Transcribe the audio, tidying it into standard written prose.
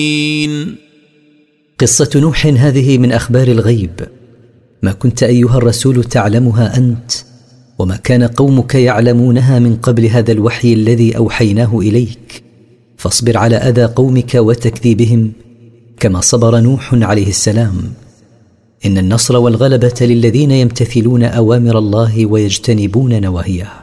قصة نوح هذه من أخبار الغيب، ما كنت أيها الرسول تعلمها أنت، وما كان قومك يعلمونها من قبل هذا الوحي الذي أوحيناه إليك، فاصبر على أذى قومك وتكذيبهم كما صبر نوح عليه السلام. إن النصر والغلبة للذين يمتثلون أوامر الله ويجتنبون نواهيه.